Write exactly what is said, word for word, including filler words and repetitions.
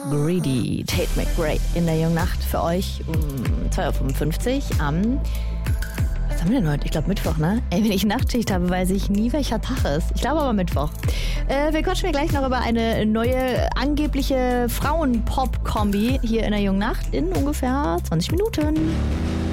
Greedy, Tate McRae in der jungen Nacht für euch um zwei Uhr fünfundfünfzig am, was haben wir denn heute? Ich glaube Mittwoch, ne? Ey, wenn ich Nachtschicht habe, weiß ich nie, welcher Tag ist. Ich glaube aber Mittwoch. Äh, wir quatschen gleich noch über eine neue angebliche Frauen-Pop-Kombi hier in der jungen Nacht in ungefähr zwanzig Minuten.